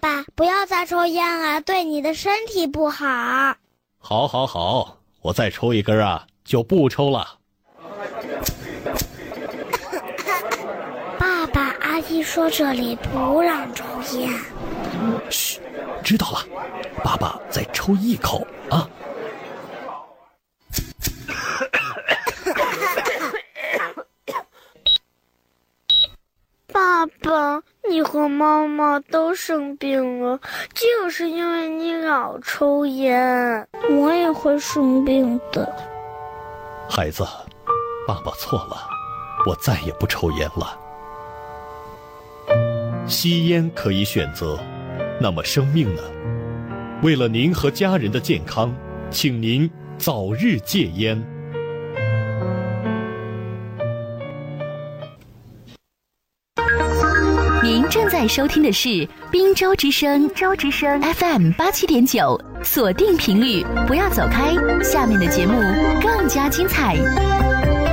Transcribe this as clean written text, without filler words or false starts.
爸，不要再抽烟了，对你的身体不好。 好，我再抽一根啊，就不抽了。 爸爸，阿姨说这里不让抽烟。 嘘，知道了，爸爸再抽一口啊。 爸爸，你和妈妈都生病了，就是因为你老抽烟。我也会生病的。 孩子，爸爸错了，我再也不抽烟了。吸烟可以选择，那么生命呢？为了您和家人的健康，请您早日戒烟。 您正在收听的是滨州之声FM 87.9，锁定频率，不要走开，下面的节目更加精彩。